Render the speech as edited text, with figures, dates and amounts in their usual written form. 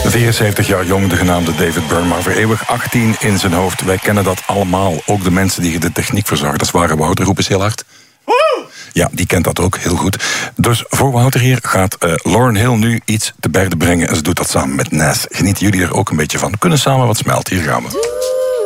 74 jaar jong, de genaamde David Byrne, maar voor eeuwig 18 in zijn hoofd. Wij kennen dat allemaal. Ook de mensen die de techniek verzorgen. Dat is waar, Wouter, roep eens heel hard. Ja, die kent dat ook heel goed. Dus voor Wouter hier gaat Lauryn Hill nu iets te berde brengen. En ze doet dat samen met Nas. Genieten jullie er ook een beetje van? Kunnen samen wat smelten? Hier gaan we.